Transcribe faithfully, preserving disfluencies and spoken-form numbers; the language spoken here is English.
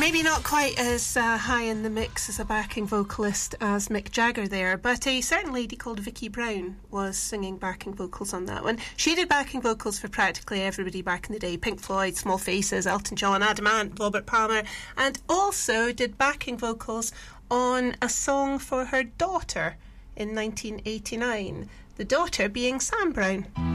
Maybe not quite as uh, high in the mix as a backing vocalist as Mick Jagger there, but a certain lady called Vicky Brown was singing backing vocals on that one. She did backing vocals for practically everybody back in the day: Pink Floyd, Small Faces, Elton John, Adam Ant, Robert Palmer, and also did backing vocals on a song for her daughter in nineteen eighty-nine, the daughter being Sam Brown.